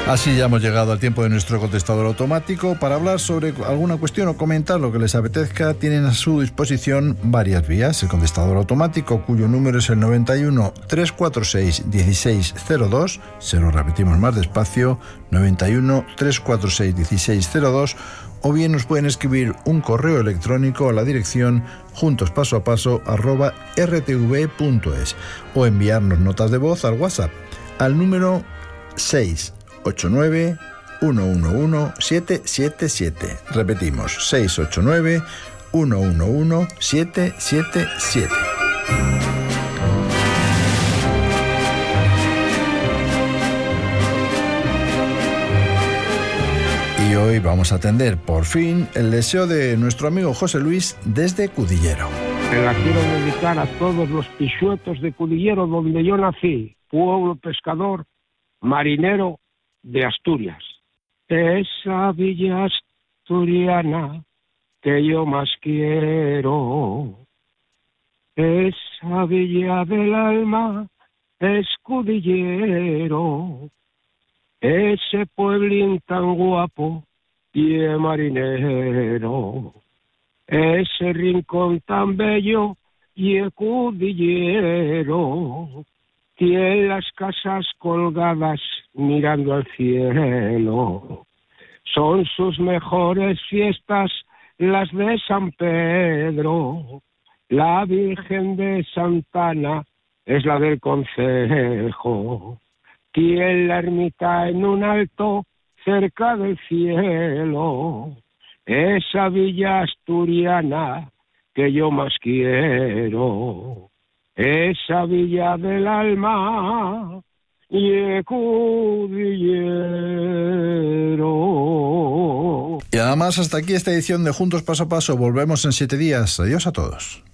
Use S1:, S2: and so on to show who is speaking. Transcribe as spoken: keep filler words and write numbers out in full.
S1: Así ya hemos llegado al tiempo de nuestro contestador automático. Para hablar sobre alguna cuestión o comentar lo que les apetezca, tienen a su disposición varias vías. El contestador automático, cuyo número es el noventa y uno, trescientos cuarenta y seis, dieciséis cero dos, se lo repetimos más despacio, noventa y uno, trescientos cuarenta y seis, dieciséis cero dos, o bien nos pueden escribir un correo electrónico a la dirección juntospasoapaso arroba r t v punto es o enviarnos notas de voz al WhatsApp al número seis ocho nueve, uno uno uno, siete siete siete. Repetimos, seis ocho nueve, uno uno uno, siete siete siete. Y hoy vamos a atender, por fin, el deseo de nuestro amigo José Luis desde Cudillero.
S2: Me la quiero dedicar a todos los pisuetos de Cudillero, donde yo nací, pueblo pescador, marinero de Asturias. Esa villa asturiana que yo más quiero, esa villa del alma es Cudillero, ese pueblín tan guapo y de marinero, ese rincón tan bello y el Cudillero, tiene las casas colgadas mirando al cielo. Son sus mejores fiestas las de San Pedro. La Virgen de Santana es la del concejo. Tiene la ermita en un alto cerca del cielo. Esa villa asturiana que yo más quiero. Esa villa del alma y el Cudillero.
S1: Y nada más, hasta aquí esta edición de Juntos Paso a Paso. Volvemos en siete días. Adiós a todos.